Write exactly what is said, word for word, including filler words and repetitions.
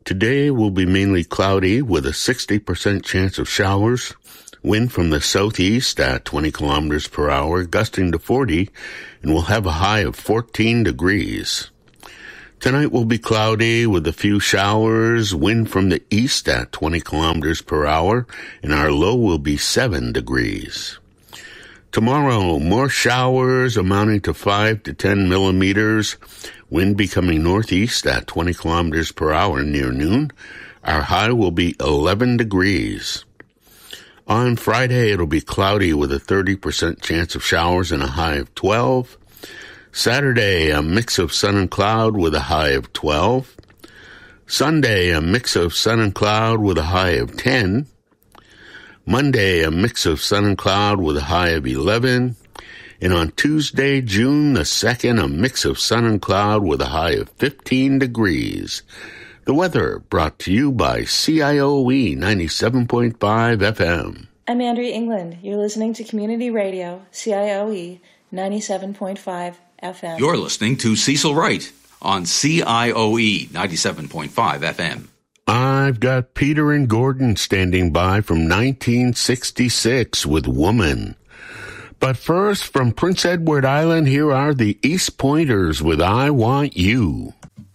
Today will be mainly cloudy with a sixty percent chance of showers. Wind from the southeast at twenty kilometers per hour, gusting to forty, and we'll have a high of fourteen degrees. Tonight will be cloudy with a few showers, wind from the east at twenty kilometers per hour, and our low will be seven degrees. Tomorrow, more showers amounting to five to ten millimeters, wind becoming northeast at twenty kilometers per hour near noon. Our high will be eleven degrees. On Friday, it'll be cloudy with a thirty percent chance of showers and a high of twelve. Saturday, a mix of sun and cloud with a high of twelve. Sunday, a mix of sun and cloud with a high of ten. Monday, a mix of sun and cloud with a high of eleven. And on Tuesday, June the second, a mix of sun and cloud with a high of fifteen degrees. The weather brought to you by C I O E ninety-seven point five F M. I'm Andrea England. You're listening to Community Radio, C I O E ninety-seven point five F M. You're listening to Cecil Wright on C I O E ninety-seven point five F M. I've got Peter and Gordon standing by from nineteen sixty-six with Woman. But first, from Prince Edward Island, here are the East Pointers with I Want You.